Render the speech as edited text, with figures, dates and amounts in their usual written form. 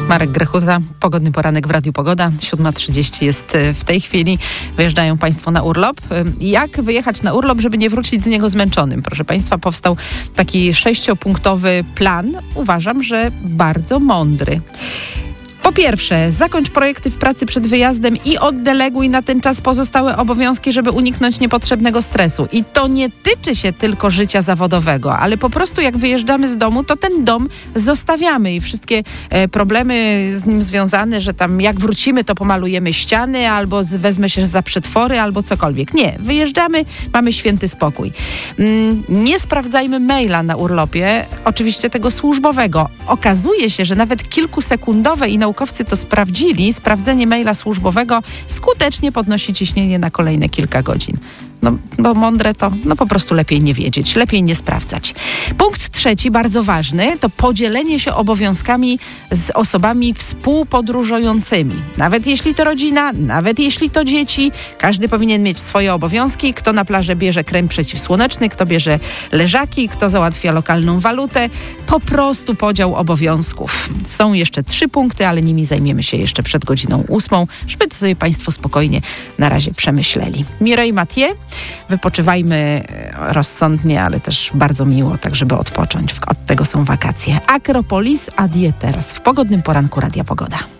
Marek Grechuta, pogodny poranek w Radiu Pogoda. 7:30 jest w tej chwili. Wyjeżdżają Państwo na urlop. Jak wyjechać na urlop, żeby nie wrócić z niego zmęczonym? Proszę Państwa, powstał taki 6-punktowy plan. Uważam, że bardzo mądry. Po pierwsze, zakończ projekty w pracy przed wyjazdem i oddeleguj na ten czas pozostałe obowiązki, żeby uniknąć niepotrzebnego stresu. I to nie tyczy się tylko życia zawodowego, ale po prostu jak wyjeżdżamy z domu, to ten dom zostawiamy i wszystkie problemy z nim związane, że tam jak wrócimy, to pomalujemy ściany, albo wezmę się za przetwory, albo cokolwiek. Nie, wyjeżdżamy, mamy święty spokój. Nie sprawdzajmy maila na urlopie, oczywiście tego służbowego. Okazuje się, że nawet kilkusekundowe i naukowcy to sprawdzili, sprawdzenie maila służbowego skutecznie podnosi ciśnienie na kolejne kilka godzin. No, bo mądre to po prostu lepiej nie wiedzieć, lepiej nie sprawdzać. Punkt trzeci, bardzo ważny, to podzielenie się obowiązkami z osobami współpodróżującymi. Nawet jeśli to rodzina, nawet jeśli to dzieci, każdy powinien mieć swoje obowiązki. Kto na plażę bierze krem przeciwsłoneczny, kto bierze leżaki, kto załatwia lokalną walutę. Po prostu podział obowiązków. Są jeszcze 3 punkty, ale nimi zajmiemy się jeszcze przed godziną 8, żeby to sobie Państwo spokojnie na razie przemyśleli. Mireille Mathieu. Wypoczywajmy rozsądnie, ale też bardzo miło, tak żeby odpocząć. Od tego są wakacje. Akropolis, adieu teraz w pogodnym poranku Radia Pogoda.